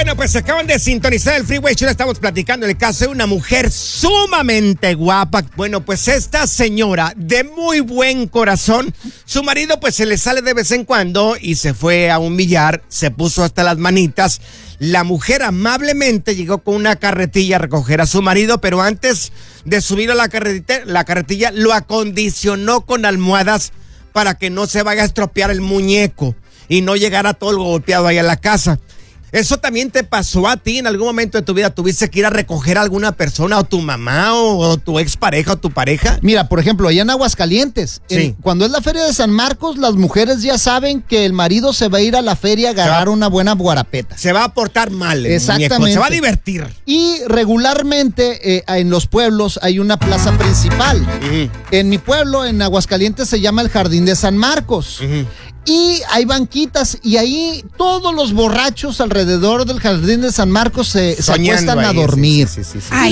Bueno, pues se acaban de sintonizar el Freeway Show. Estamos platicando el caso de una mujer sumamente guapa. Bueno, pues esta señora de muy buen corazón, su marido pues se le sale de vez en cuando y se fue a un billar, se puso hasta las manitas. La mujer amablemente llegó con una carretilla a recoger a su marido, pero antes de subir a la carretilla lo acondicionó con almohadas para que no se vaya a estropear el muñeco y no llegara todo golpeado ahí a la casa. ¿Eso también te pasó a ti en algún momento de tu vida? ¿Tuviste que ir a recoger a alguna persona, o tu mamá, o tu expareja, o tu pareja? Mira, por ejemplo, allá en Aguascalientes, sí. Cuando es la feria de San Marcos, las mujeres ya saben que el marido se va a ir a la feria a agarrar una buena guarapeta. Se va a portar mal el Exactamente. muñeco, se va a divertir. Y regularmente en los pueblos hay una plaza principal. Uh-huh. En mi pueblo, en Aguascalientes, se llama el Jardín de San Marcos. Uh-huh. Y hay banquitas y ahí todos los borrachos alrededor del Jardín de San Marcos se acuestan a dormir. Sí.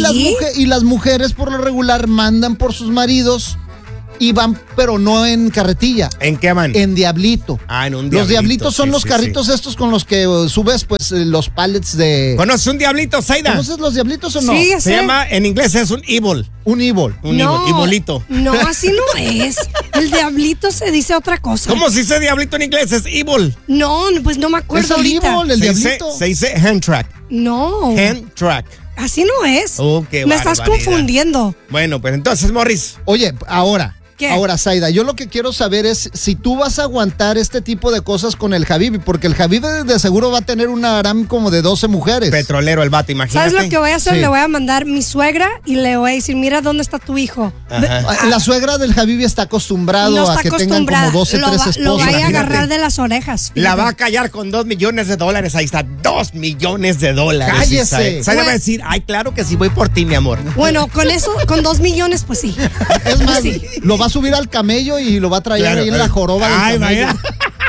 Y las mujeres por lo regular mandan por sus maridos y van, pero no en carretilla. ¿En qué van? En diablito. Ah, en un diablito. Los diablitos son los carritos estos con los que subes pues los pallets de... ¿Conoces un diablito, Zaida? ¿Conoces los diablitos o no? Sí, Se llama, en inglés es un evil. Un evil. Ibolito. No, así no es. El diablito se dice otra cosa. ¿Cómo se dice diablito en inglés? Es evil. No, pues no me acuerdo Es el ahorita. evil, el diablito. Se dice hand track. No. Hand track. Así no es. Oh, qué me estás barbaridad. confundiendo. Bueno, pues entonces, Morris. Oye, ahora... ¿Qué? Ahora, Zaida, yo lo que quiero saber es si tú vas a aguantar este tipo de cosas con el Habibi, porque el Habibi de seguro va a tener una harem como de 12 mujeres. Petrolero el vato, imagínate. ¿Sabes lo que voy a hacer? Sí. Le voy a mandar mi suegra y le voy a decir, mira dónde está tu hijo. Ajá. La suegra del Habibi está acostumbrado No a está que acostumbrada. tengan como 12, 13 esposas. Lo vaya a imagínate. agarrar de las orejas. La va a callar con $2 millones. Ahí está, $2 millones. ¡Cállese! Zaida va a decir, ay, claro que sí, voy por ti, mi amor. Bueno, con eso, con 2 millones, pues sí. Es más, Sí. lo va a subir al camello y lo va a traer Claro, ahí en la joroba del ay, camello. vaya.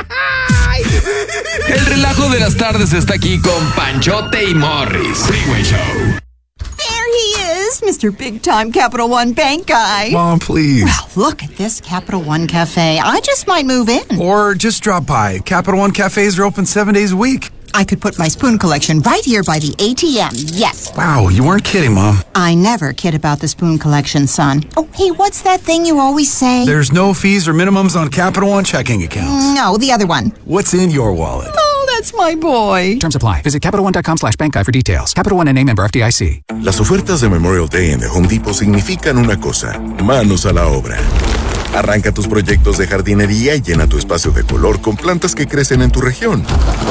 El relajo de las tardes está aquí con Panchote y Morris. Freeway Show. There he is, Mr. Big Time Capital One Bank guy. Mom, please. Well, look at this Capital One Cafe. I just might move in. Or just drop by. Capital One cafes are open 7 days a week. I could put my spoon collection right here by the ATM, yes. Wow, you weren't kidding, Mom. I never kid about the spoon collection, son. Oh, hey, what's that thing you always say? There's no fees or minimums on Capital One checking accounts. No, the other one. What's in your wallet? Oh, that's my boy. Terms apply. Visit CapitalOne.com/bankguide for details. Capital One NA, member FDIC. Las ofertas de Memorial Day en The Home Depot significan una cosa: manos a la obra. Arranca tus proyectos de jardinería y llena tu espacio de color con plantas que crecen en tu región.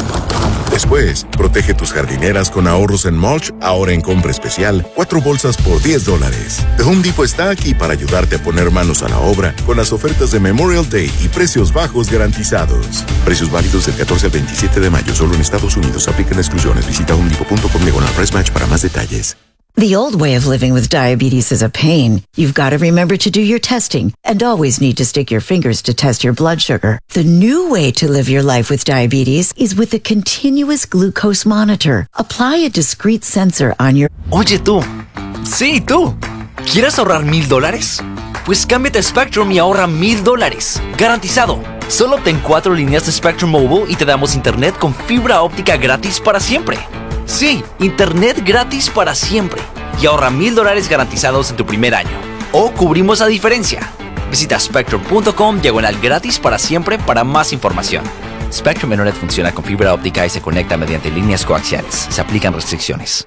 Después, protege tus jardineras con ahorros en mulch, ahora en compra especial, 4 bolsas por $10. The Home Depot está aquí para ayudarte a poner manos a la obra con las ofertas de Memorial Day y precios bajos garantizados. Precios válidos del 14 al 27 de mayo, solo en Estados Unidos. Aplican exclusiones. Visita homedepot.com/price-match para más detalles. The old way of living with diabetes is a pain. You've got to remember to do your testing and always need to stick your fingers to test your blood sugar. The new way to live your life with diabetes is with a continuous glucose monitor. Apply a discrete sensor on your... Oye tú, sí tú, ¿quieres ahorrar $1,000? Pues cámbiate a Spectrum y ahorra $1,000, garantizado. Solo obtén 4 líneas de Spectrum Mobile y te damos internet con fibra óptica gratis para siempre. Sí, internet gratis para siempre. Y ahorra $1,000 garantizados en tu primer año. O cubrimos la diferencia. Visita spectrum.com/gratis para siempre para más información. Spectrum Internet funciona con fibra óptica y se conecta mediante líneas coaxiales. Se aplican restricciones.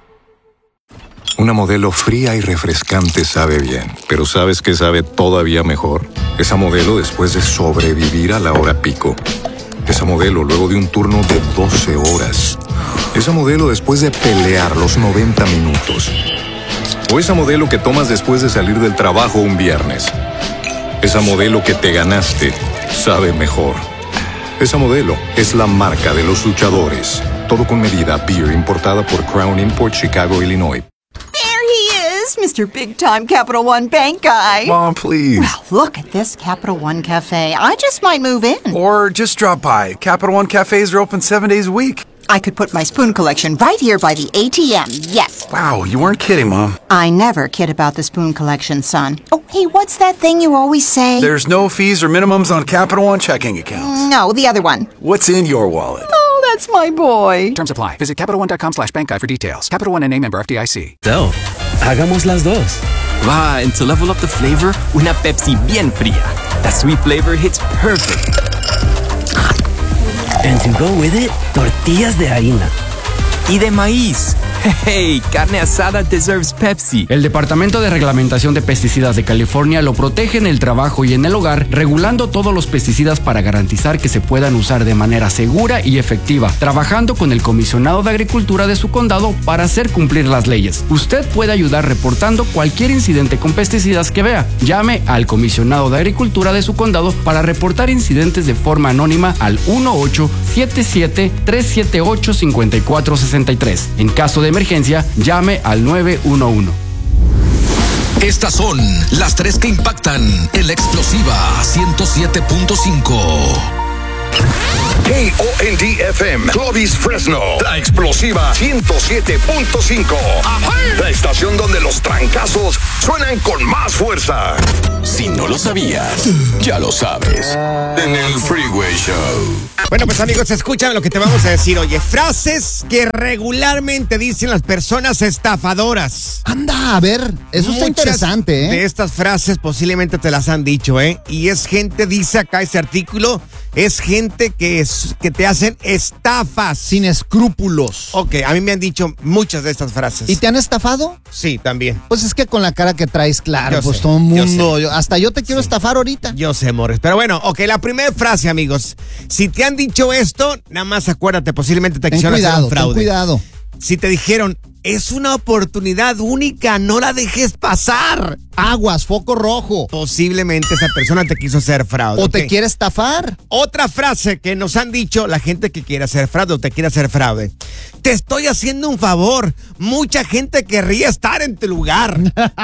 Una Modelo fría y refrescante sabe bien, pero ¿sabes qué sabe todavía mejor? Esa Modelo después de sobrevivir a la hora pico. Esa Modelo luego de un turno de 12 horas. Esa Modelo después de pelear los 90 minutos. O esa Modelo que tomas después de salir del trabajo un viernes. Esa Modelo que te ganaste sabe mejor. Esa Modelo es la marca de los luchadores. Todo con medida. Beer importada por Crown Import, Chicago, Illinois. There he is, Mr. Big Time Capital One Bank guy. Mom, please. Well, look at this Capital One Cafe. I just might move in. Or just drop by. Capital One cafes are open 7 days a week. I could put my spoon collection right here by the ATM, yes. Wow, you weren't kidding, Mom. I never kid about the spoon collection, son. Oh, hey, what's that thing you always say? There's no fees or minimums on Capital One checking accounts. No, the other one. What's in your wallet? Oh, That's my boy. Terms apply. Visit CapitalOne.com/bank guide for details. Capital One N.A. member FDIC. So, hagamos las dos. Va, and to level up the flavor, una Pepsi bien fría. That sweet flavor hits perfect. And to go with it, tortillas de harina. Y de maíz. Hey, carne asada deserves Pepsi. El Departamento de Reglamentación de Pesticidas de California lo protege en el trabajo y en el hogar, regulando todos los pesticidas para garantizar que se puedan usar de manera segura y efectiva, trabajando con el comisionado de Agricultura de su condado para hacer cumplir las leyes. Usted puede ayudar reportando cualquier incidente con pesticidas que vea. Llame al comisionado de Agricultura de su condado para reportar incidentes de forma anónima al 1-877-378-5463. En caso de emergencia, llame al 911. Estas son las 3 que impactan en la explosiva 107.5. KOND-FM, Clovis, Fresno. La explosiva 107.5. La estación donde los trancazos suenan con más fuerza. Si no lo sabías, ya lo sabes. En el Freeway Show. Bueno, pues amigos, escuchan lo que te vamos a decir. Oye, frases que regularmente dicen las personas estafadoras. Anda, a ver, eso está interesante, ¿eh? De estas frases posiblemente te las han dicho, ¿eh? Y es gente, dice acá ese artículo, es gente que te hacen estafas. Sin escrúpulos. Ok, a mí me han dicho muchas de estas frases. ¿Y te han estafado? Sí, también. Pues es que con la cara que traes, claro, Yo pues sé, todo el mundo. yo sé. Hasta yo te quiero estafar ahorita. Yo sé, Morris. Pero bueno, ok, la primera frase, amigos. Si te han dicho esto, nada más acuérdate, posiblemente te quisieron hacer un fraude. Ten cuidado. Si te dijeron, es una oportunidad única, no la dejes pasar. Aguas, foco rojo. Posiblemente esa persona te quiso hacer fraude. O te quiere estafar. Otra frase que nos han dicho la gente que quiere hacer fraude o te quiere hacer fraude. Te estoy haciendo un favor. Mucha gente querría estar en tu lugar.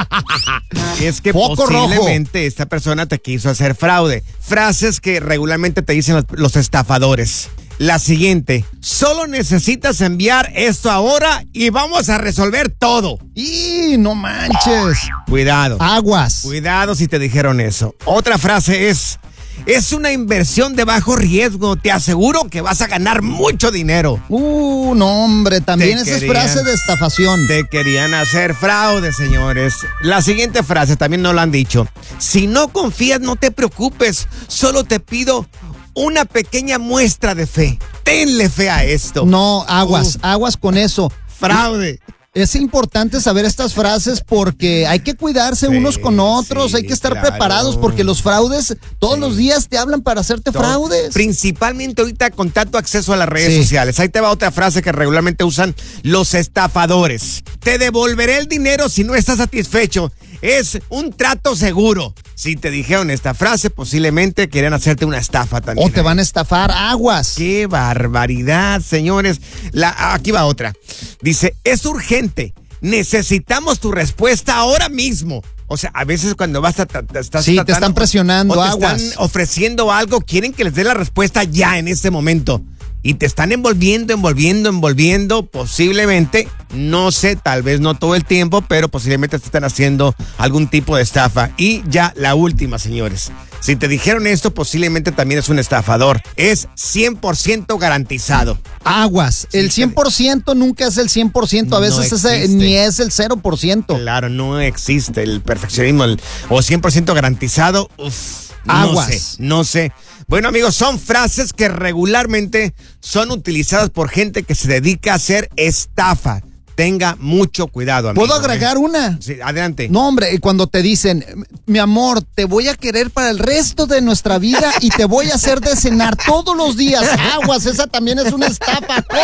Es que foco posiblemente rojo. Esta persona te quiso hacer fraude. Frases que regularmente te dicen los estafadores. La siguiente, solo necesitas enviar esto ahora y vamos a resolver todo. ¡Y no manches! Cuidado. Aguas. Cuidado si te dijeron eso. Otra frase es una inversión de bajo riesgo. Te aseguro que vas a ganar mucho dinero. No, hombre, también esa es frase de estafación. Te querían hacer fraude, señores. La siguiente frase también nos la han dicho. Si no confías, no te preocupes. Solo te pido una pequeña muestra de fe. Tenle fe a esto. No, aguas con eso. Fraude. Es importante saber estas frases porque hay que cuidarse unos con otros, hay que estar preparados porque los fraudes todos los días te hablan para hacerte fraudes. Principalmente ahorita con tanto acceso a las redes sociales. Ahí te va otra frase que regularmente usan los estafadores. Te devolveré el dinero si no estás satisfecho. Es un trato seguro. Si te dijeron esta frase, posiblemente querían hacerte una estafa también. O te van a estafar, aguas. ¡Qué barbaridad, señores! Aquí va otra. Dice, es urgente. Necesitamos tu respuesta ahora mismo. O sea, a veces cuando vas a... te están presionando, o te aguas. están ofreciendo algo, quieren que les dé la respuesta ya en este momento. Y te están envolviendo, posiblemente, no sé, tal vez no todo el tiempo, pero posiblemente te están haciendo algún tipo de estafa. Y ya la última, señores. Si te dijeron esto, posiblemente también es un estafador. Es 100% garantizado. Aguas. El 100% nunca es el 100%. A veces ni es el 0%. Claro, no existe el perfeccionismo o 100% garantizado. Aguas. No sé. Bueno, amigos, son frases que regularmente son utilizadas por gente que se dedica a hacer estafa. Tenga mucho cuidado, amigo. ¿Puedo agregar una? Sí, adelante. No, hombre, cuando te dicen, mi amor, te voy a querer para el resto de nuestra vida y te voy a hacer de cenar todos los días. Aguas, esa también es una estafa.